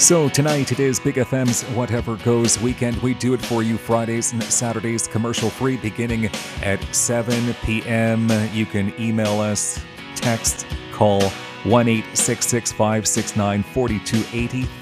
So tonight it is Big FM's Whatever Goes weekend. We do it for you Fridays and Saturdays, commercial free, beginning at 7 p.m. You can email us, text, call 1-866-569-4280.